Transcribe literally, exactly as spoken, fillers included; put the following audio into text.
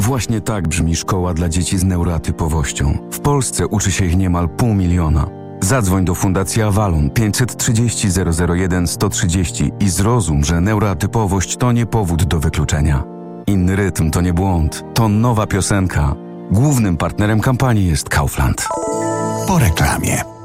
Właśnie tak brzmi szkoła dla dzieci z neuroatypowością. W Polsce uczy się ich niemal pół miliona. Zadzwoń do Fundacji Avalon pięćset trzydzieści zero zero jeden sto trzydzieści i zrozum, że neuroatypowość to nie powód do wykluczenia. Inny rytm to nie błąd, to nowa piosenka. Głównym partnerem kampanii jest Kaufland. Po reklamie.